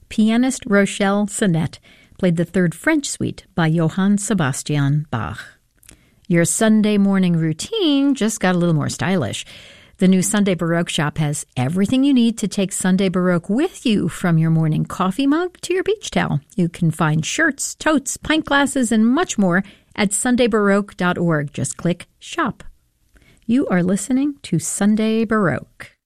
pianist Rochelle Sonnet played the Third French Suite by Johann Sebastian Bach. Your Sunday morning routine just got a little more stylish. The new Sunday Baroque shop has everything you need to take Sunday Baroque with you, from your morning coffee mug to your beach towel. You can find shirts, totes, pint glasses, and much more at sundaybaroque.org. Just click Shop. You are listening to Sunday Baroque.